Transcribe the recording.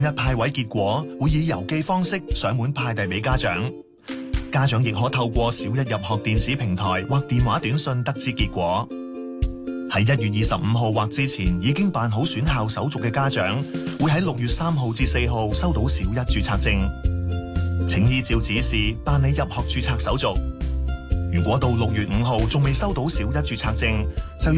日派位結果會以郵寄方式上門派遞俾家長，家長亦可透過小一入學電子平台或電話短信得知結果。喺1月25號或之前已經辦好選校手續嘅家長，會喺6月3號至4號收到小一註冊證。請依照指示辦理入學註冊手續。如果到6月5號仲未收到小一註冊證，就要